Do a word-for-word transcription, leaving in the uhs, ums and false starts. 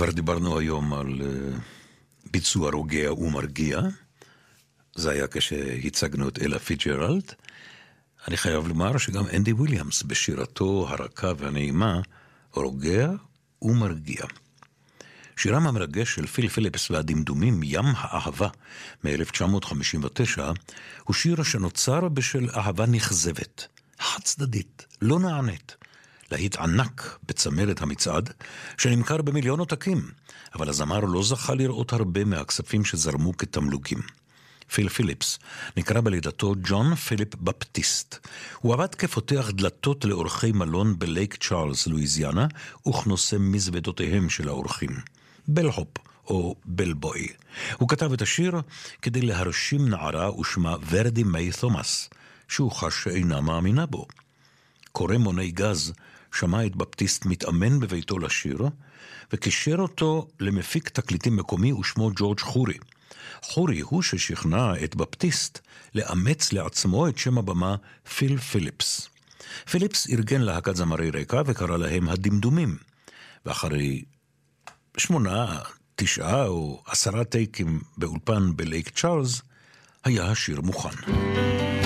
כבר דיברנו היום על uh, ביצוע רוגע ומרגיע. זה היה כשהצגנו את אלה פיטג'רלד. אני חייב לומר שגם אנדי וויליאמס בשירתו הרכה והנעימה רוגע ומרגיע. שירם המרגש של פיל פיליפס והדמדומים ים האהבה מ-אלף תשע מאות חמישים ותשע הוא שיר שנוצר בשל אהבה נכזבת, חד צדדית, לא נענית. להיט ענק בצמרת המצעד שנמכר במיליון עותקים, אבל הזמר לא זכה לראות הרבה מהכספים שזרמו כתמלוגים. פיל פיליפס נקרא בלידתו ג'ון פיליפ בפטיסט. הוא עבד כפותח דלתות לאורחי מלון בלייק צ'ארלס, לואיזיאנה, וכנושא מזוודותיהם של האורחים. בלהופ או בלבוי. הוא כתב את השיר כדי להרשים נערה ושמה ורדי מיי תומאס, שהוא חש שאינה מאמינה בו. קורא מוני גז שמע את בפטיסט מתאמן בביתו לשיר, וקישר אותו למפיק תקליטים מקומי ושמו ג'ורג' חורי. חורי הוא ששכנע את בפטיסט לאמץ לעצמו את שם הבמה פיל פיליפס. פיליפס ארגן להקת זמרי רקע וקרא להם הדמדומים, ואחרי שמונה, תשעה או עשרה טייקים באולפן בלייק צ'ארלס, היה השיר מוכן.